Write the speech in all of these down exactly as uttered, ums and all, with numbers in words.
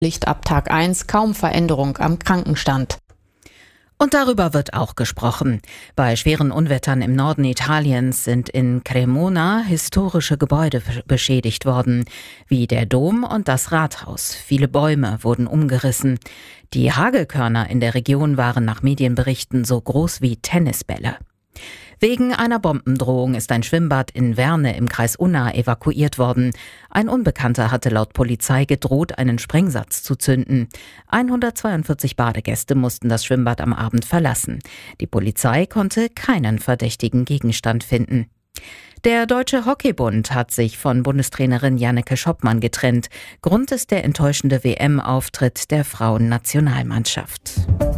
Licht ab Tag eins kaum Veränderung am Krankenstand. Und darüber wird auch gesprochen. Bei schweren Unwettern im Norden Italiens sind in Cremona historische Gebäude beschädigt worden, wie der Dom und das Rathaus. Viele Bäume wurden umgerissen. Die Hagelkörner in der Region waren nach Medienberichten so groß wie Tennisbälle. Wegen einer Bombendrohung ist ein Schwimmbad in Werne im Kreis Unna evakuiert worden. Ein Unbekannter hatte laut Polizei gedroht, einen Sprengsatz zu zünden. hundertzweiundvierzig Badegäste mussten das Schwimmbad am Abend verlassen. Die Polizei konnte keinen verdächtigen Gegenstand finden. Der Deutsche Hockeybund hat sich von Bundestrainerin Janneke Schoppmann getrennt. Grund ist der enttäuschende W M-Auftritt der Frauennationalmannschaft.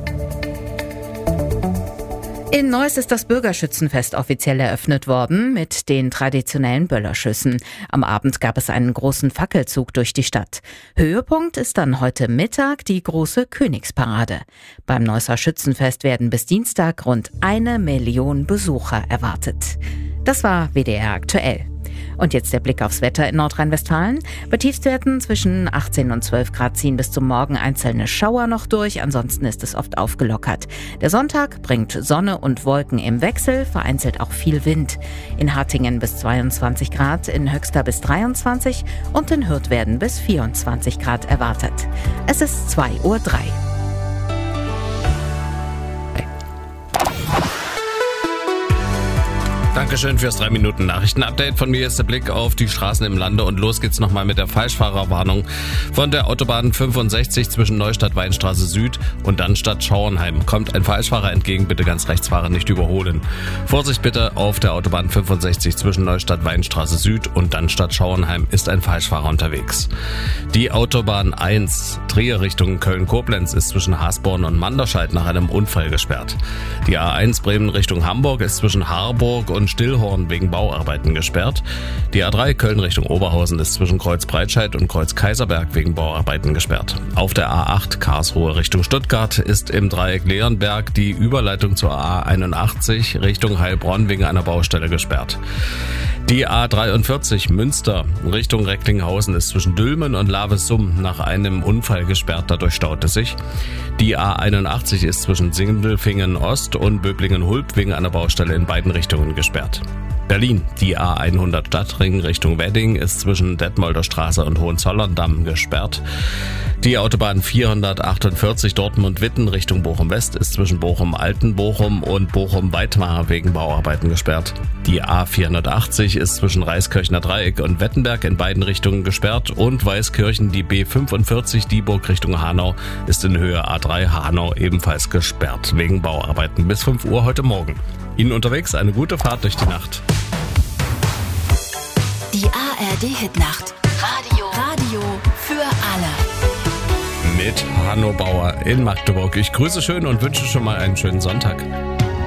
In Neuss ist das Bürgerschützenfest offiziell eröffnet worden mit den traditionellen Böllerschüssen. Am Abend gab es einen großen Fackelzug durch die Stadt. Höhepunkt ist dann heute Mittag die große Königsparade. Beim Neusser Schützenfest werden bis Dienstag rund eine Million Besucher erwartet. Das war W D R aktuell. Und jetzt der Blick aufs Wetter in Nordrhein-Westfalen. Bei Tiefstwerten zwischen achtzehn und zwölf Grad ziehen bis zum Morgen einzelne Schauer noch durch. Ansonsten ist es oft aufgelockert. Der Sonntag bringt Sonne und Wolken im Wechsel, vereinzelt auch viel Wind. In Hattingen bis zweiundzwanzig Grad, in Höxter bis dreiundzwanzig und in Hürth werden bis vierundzwanzig Grad erwartet. Es ist zwei Uhr drei. Dankeschön fürs drei Minuten Nachrichten-Update. Von mir ist der Blick auf die Straßen im Lande und los geht's nochmal mit der Falschfahrerwarnung von der Autobahn fünfundsechzig zwischen Neustadt-Weinstraße Süd und dann Stadt Schauernheim. Kommt ein Falschfahrer entgegen, bitte ganz rechts fahren, nicht überholen. Vorsicht bitte, auf der Autobahn fünfundsechzig zwischen Neustadt-Weinstraße Süd und dann Stadt Schauernheim ist ein Falschfahrer unterwegs. Die Autobahn eins Trier Richtung Köln-Koblenz ist zwischen Hasborn und Manderscheid nach einem Unfall gesperrt. Die A eins Bremen Richtung Hamburg ist zwischen Harburg und Stillhorn wegen Bauarbeiten gesperrt. Die A drei Köln Richtung Oberhausen ist zwischen Kreuz Breitscheid und Kreuz Kaiserberg wegen Bauarbeiten gesperrt. Auf der A acht Karlsruhe Richtung Stuttgart ist im Dreieck Leonberg die Überleitung zur A einundachtzig Richtung Heilbronn wegen einer Baustelle gesperrt. Die A dreiundvierzig Münster Richtung Recklinghausen ist zwischen Dülmen und Lavesum nach einem Unfall gesperrt, dadurch staut es sich. Die A einundachtzig ist zwischen Sindelfingen Ost und Böblingen-Hulb wegen einer Baustelle in beiden Richtungen gesperrt. Berlin, die A hundert Stadtring Richtung Wedding ist zwischen Detmolder Straße und Hohenzollern-Damm gesperrt. Die Autobahn vierhundertachtundvierzig Dortmund-Witten Richtung Bochum-West ist zwischen Bochum-Altenbochum und Bochum-Weitmar wegen Bauarbeiten gesperrt. Die A vierhundertachtzig ist zwischen Reiskirchner Dreieck und Wettenberg in beiden Richtungen gesperrt und Weißkirchen die B fünfundvierzig Dieburg Richtung Hanau ist in Höhe A drei Hanau ebenfalls gesperrt wegen Bauarbeiten bis fünf Uhr heute Morgen. Ihnen unterwegs eine gute Fahrt durch die Nacht. Die A R D-Hitnacht. Radio. Radio für alle. Mit Hanno Bauer in Magdeburg. Ich grüße schön und wünsche schon mal einen schönen Sonntag.